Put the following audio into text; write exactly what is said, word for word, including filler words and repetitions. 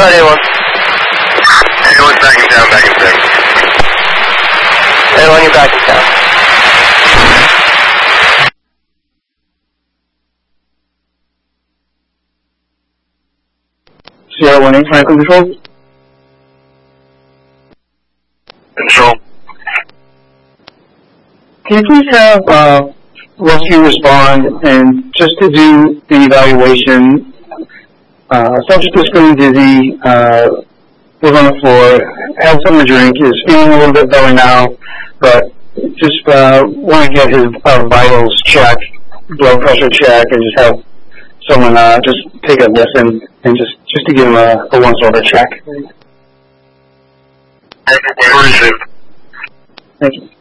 ahead, A one. A one's back in town, back in town. A one, you're back in town. Sierra one eight, Franklin Control. Control. Can you please have uh, rescue respond and just to do the evaluation, uh, subject is feeling dizzy, uh, was on the floor, had something to drink, is feeling a little bit better now, but just uh, want to get his uh, vitals checked, blood pressure check, and just have someone uh, just take a listen and just, just to give him a, a once-over check. Where is it? Thank you.